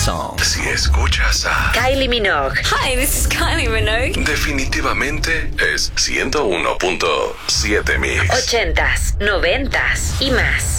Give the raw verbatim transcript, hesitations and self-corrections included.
song. Si escuchas a Kylie Minogue. Hi, this is Kylie Minogue. definitivamente es ciento uno punto siete Mix. Ochentas, noventas y más.